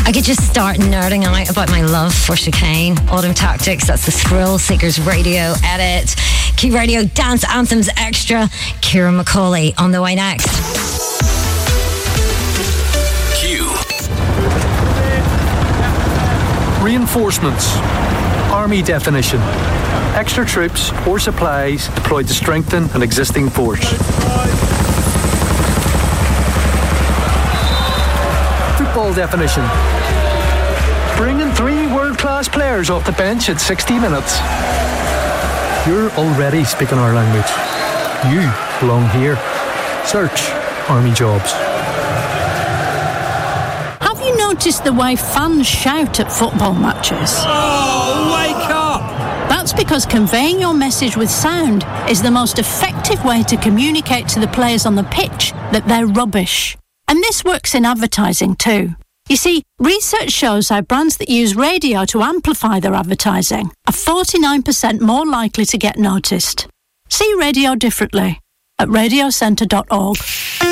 I could just start nerding out about my love for Chicane. Autumn Tactics, that's the Thrill Seekers radio edit. Q Radio Dance Anthems Extra. Ciara Macaulay on the way next. Q. Reinforcements. Army definition. Extra troops or supplies deployed to strengthen an existing force. Football definition. Bringing 3 world-class players off the bench at 60 minutes. You're already speaking our language. You belong here. Search Army Jobs. Have you noticed the way fans shout at football matches? Oh, wake up! That's because conveying your message with sound is the most effective way to communicate to the players on the pitch that they're rubbish. And this works in advertising too. You see, research shows how brands that use radio to amplify their advertising are 49% more likely to get noticed. See radio differently at radiocentre.org.